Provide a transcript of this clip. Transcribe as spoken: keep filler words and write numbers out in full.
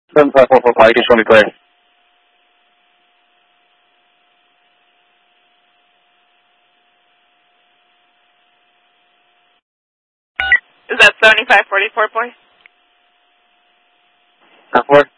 seven five four four five, can you show me clear? Is that seventy-five forty-four, boy? Half four?